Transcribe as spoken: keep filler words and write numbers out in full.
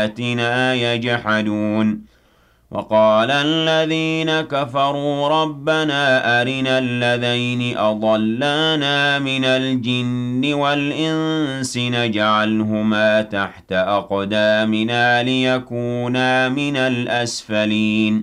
بِآيَاتِنَا يَجْحَدُونَ وَقَالَ الَّذِينَ كَفَرُوا رَبَّنَا أَرِنَا اللَّذَيْنِ أَضَلَّانَا مِنَ الْجِنِّ وَالْإِنسِ نَجْعَلْهُمَا تَحْتَ أَقْدَامِنَا لِيَكُونَا مِنَ الْأَسْفَلِينَ